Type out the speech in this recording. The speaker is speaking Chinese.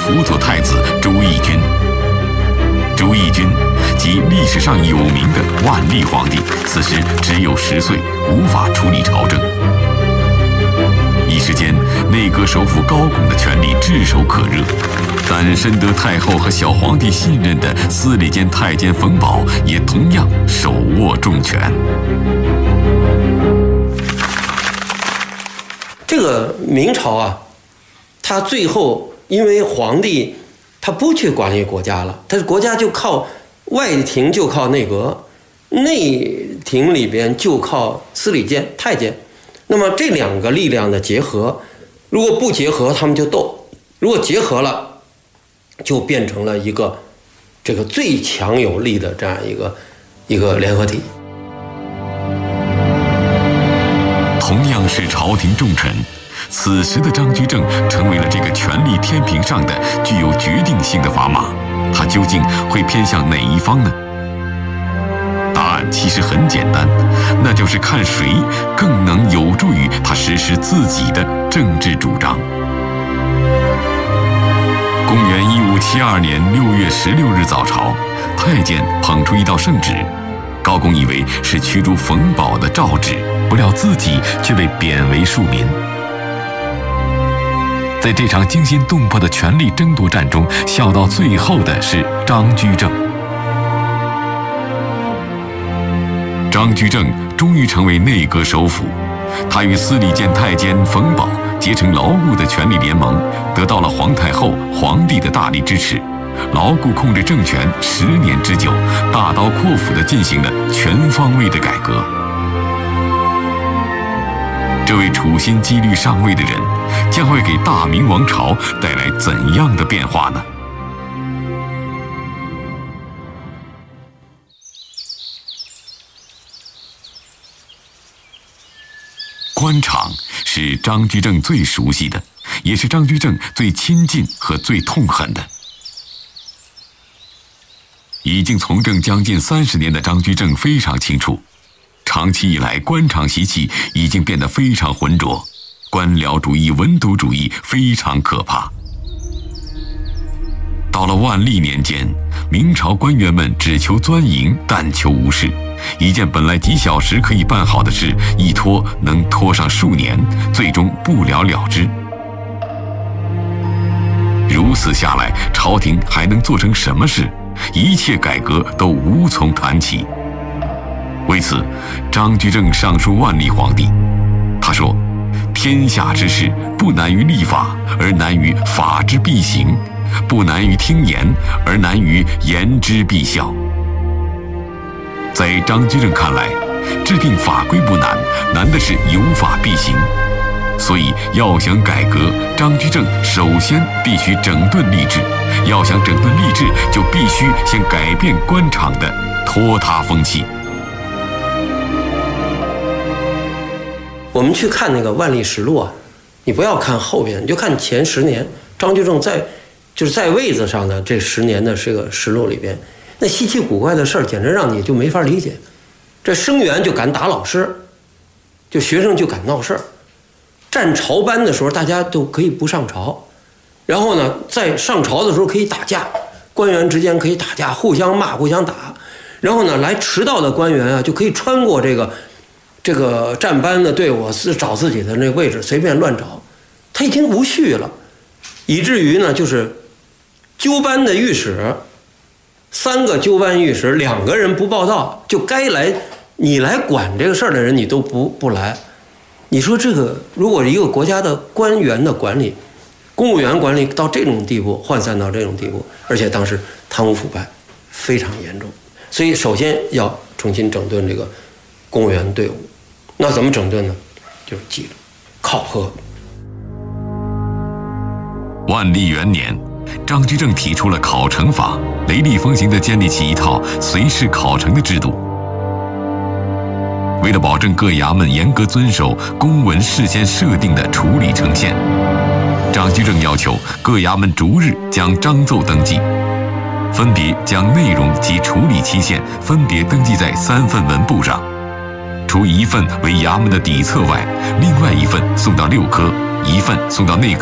辅佐太子朱翊钧。朱翊钧即历史上有名的万历皇帝，此时只有10岁，无法处理朝政。一时间，内阁首辅高拱的权力炙手可热，但深得太后和小皇帝信任的司礼监太监冯保也同样手握重权。 这个明朝啊，他最后因为皇帝他不去管理国家了，他国家就靠外廷，就靠内阁，内廷里边就靠司礼监太监。那么这两个力量的结合，如果不结合他们就斗，如果结合了就变成了一个这个最强有力的这样一个联合体。 同样是朝廷重臣，此时的张居正成为了这个权力天平上的具有决定性的砝码，他究竟会偏向哪一方呢？答案其实很简单，那就是看谁更能有助于他实施自己的政治主张。公元1572年6月16日早朝，太监捧出一道圣旨，高拱以为是驱逐冯保的诏旨，不料自己却被贬为庶民。在这场惊心动魄的权力争夺战中，笑到最后的是张居正。张居正终于成为内阁首辅，他与司礼监太监冯保结成牢固的权力联盟，得到了皇太后、皇帝的大力支持，牢固控制政权10年之久，大刀阔斧地进行了全方位的改革。这位处心积虑上位的人，将会给大明王朝带来怎样的变化呢？官场是张居正最熟悉的，也是张居正最亲近和最痛恨的。已经从政将近30年的张居正非常清楚，长期以来官场习气已经变得非常浑浊，官僚主义、文牍主义非常可怕。到了万历年间，明朝官员们只求钻营，但求无事，一件本来几小时可以办好的事，一拖能拖上数年，最终不了了之。如此下来，朝廷还能做成什么事？一切改革都无从谈起。为此，张居正上书万历皇帝，他说：“天下之事，不难于立法，而难于法之必行；不难于听言，而难于言之必效。”在张居正看来，制定法规不难，难的是有法必行。所以要想改革，张居正首先必须整顿吏治，要想整顿吏治，就必须先改变官场的拖沓风气。 我们去看那个万历实录啊，你不要看后边，你就看前10年张居正在位子上的这10年的这个实录里边，那稀奇古怪的事儿简直让你就没法理解。这生员就敢打老师，就学生就敢闹事儿，站朝班的时候大家都可以不上朝，然后呢在上朝的时候可以打架，官员之间可以打架，互相骂互相打，然后呢来迟到的官员啊就可以穿过这个站班的队伍，找自己的那个位置随便乱找，他已经无序了，以至于呢就是纠班的御史，3个纠班御史2个人不报到，就该来你来管这个事儿的人你都不来。你说这个如果一个国家的官员的管理、公务员管理到这种地步，涣散到这种地步，而且当时贪污腐败非常严重，所以首先要重新整顿这个公务员队伍。那怎么整顿呢？就是纪律、考核。 万历元年，张居正提出了考成法，雷厉风行地建立起一套随事考成的制度。为了保证各衙门严格遵守公文事先设定的处理程线，张居正要求各衙门逐日将章奏登记，分别将内容及处理期限分别登记在3份文簿上，除1份为衙门的底册外，另外1份送到6科，1份送到内科。